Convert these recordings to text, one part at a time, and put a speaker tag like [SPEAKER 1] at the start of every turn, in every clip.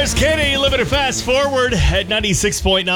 [SPEAKER 1] There's Kenny, Limited Fast Forward at 96.9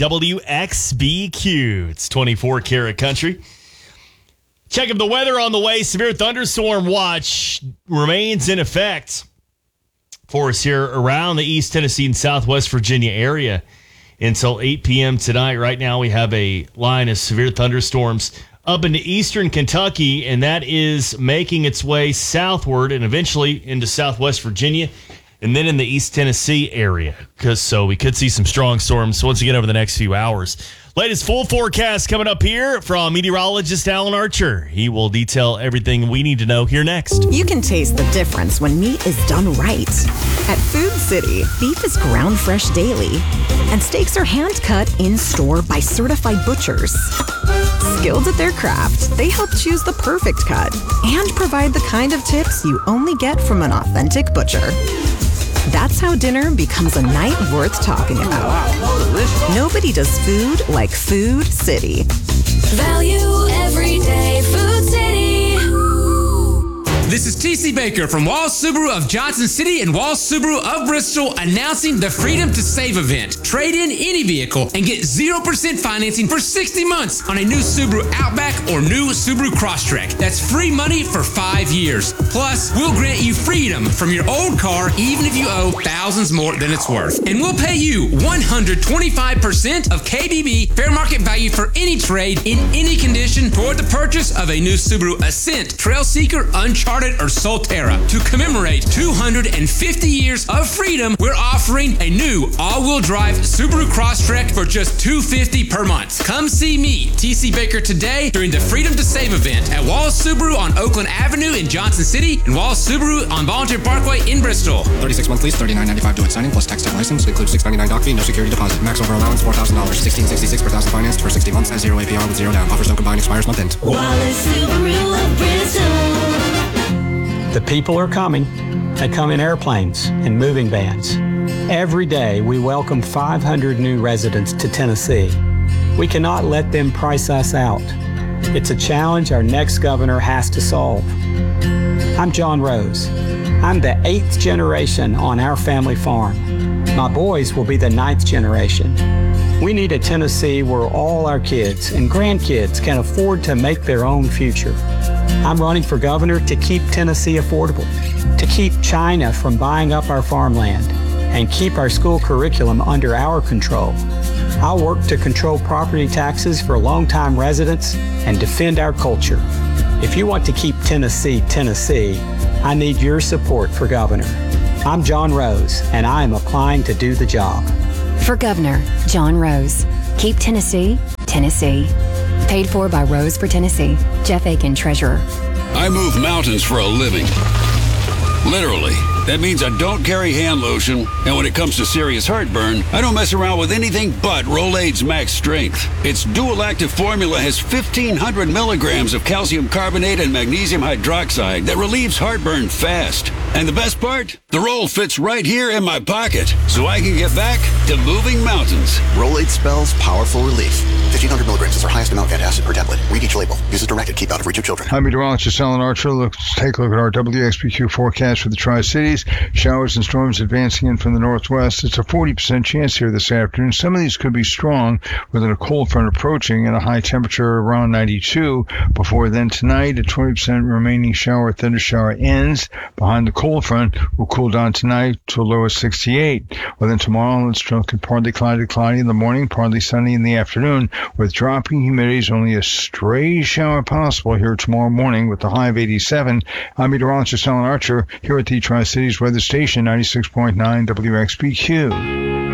[SPEAKER 1] WXBQ. It's 24 karat country. Checking the weather on the way. Severe thunderstorm watch remains in effect for us here around the East Tennessee and Southwest Virginia area until 8 p.m. tonight. Right now we have a line of severe thunderstorms up into eastern Kentucky, and that is making its way southward and eventually into Southwest Virginia and then in the East Tennessee area. So we could see some strong storms once again over the next few hours. Latest full forecast coming up here from meteorologist Alan Archer. He will detail everything we need to know here next.
[SPEAKER 2] You can taste the difference when meat is done right. At Food City, beef is ground fresh daily, and steaks are hand-cut in-store by certified butchers. Skilled at their craft, they help choose the perfect cut and provide the kind of tips you only get from an authentic butcher. That's how dinner becomes a night worth talking about.
[SPEAKER 3] Wow, delicious.
[SPEAKER 2] Nobody does food like Food City.
[SPEAKER 4] Value every day, Food City.
[SPEAKER 5] This is TC Baker from Walls Subaru of Johnson City and Walls Subaru of Bristol announcing the Freedom to Save event. Trade in any vehicle and get 0% financing for 60 months on a new Subaru Outback or new Subaru Crosstrek. That's free money for 5 years. Plus, we'll grant you freedom from your old car even if you owe thousands more than it's worth. And we'll pay you 125% of KBB fair market value for any trade in any condition toward the purchase of a new Subaru Ascent, Trailseeker, Uncharted, or Solterra. To commemorate 250 years of freedom, we're offering a new all-wheel drive Subaru Crosstrek for just $250 per month. Come see me, TC Baker, today during the Freedom to Save event at Walls Subaru on Oakland Avenue in Johnson City and Walls Subaru on Volunteer Parkway in Bristol.
[SPEAKER 6] 36-month lease, $39.95 due at signing, plus tax and license. Includes $6.99 doc fee, no security deposit. Max over allowance, $4,000. $1,666 per thousand financed for 60 months at 0 APR with 0 down. Offers don't combine, expires month end.
[SPEAKER 4] Wallace Subaru of Bristol.
[SPEAKER 7] The people are coming. They come in airplanes and moving vans. Every day, we welcome 500 new residents to Tennessee. We cannot let them price us out. It's a challenge our next governor has to solve. I'm John Rose. I'm the 8th generation on our family farm. My boys will be the 9th generation. We need a Tennessee where all our kids and grandkids can afford to make their own future. I'm running for governor to keep Tennessee affordable, to keep China from buying up our farmland, and keep our school curriculum under our control. I'll work to control property taxes for longtime residents and defend our culture. If you want to keep Tennessee, Tennessee, I need your support for governor. I'm John Rose, and I am applying to do the job.
[SPEAKER 8] For Governor, John Rose. Keep Tennessee, Tennessee. Paid for by Rose for Tennessee. Jeff Aiken, Treasurer.
[SPEAKER 9] I move mountains for a living. Literally. That means I don't carry hand lotion, and when it comes to serious heartburn, I don't mess around with anything but Rolaids Max Strength. Its dual-active formula has 1,500 milligrams of calcium carbonate and magnesium hydroxide that relieves heartburn fast. And the best part? The roll fits right here in my pocket, so I can get back to moving mountains.
[SPEAKER 10] Rolaids spells powerful relief. 1,500 milligrams is our highest amount of antacid per tablet. Read each label. Use as directed. Keep out of reach of children.
[SPEAKER 11] I'm meteorologist Alan Archer. Let's take a look at our WXBQ forecast for the Tri-Cities. Showers and storms advancing in from the northwest. It's a 40% chance here this afternoon. Some of these could be strong with a cold front approaching and a high temperature around 92. Before then tonight, a 20% remaining shower thundershower ends. Behind the cold front will cool down tonight to a low of 68. Well, then tomorrow, it's partly cloudy in the morning, partly sunny in the afternoon, with dropping humidities, only a stray shower possible here tomorrow morning with a high of 87. I'm meteorologist Alan Archer here at the Tri-Cities Weather Station, 96.9 WXBQ.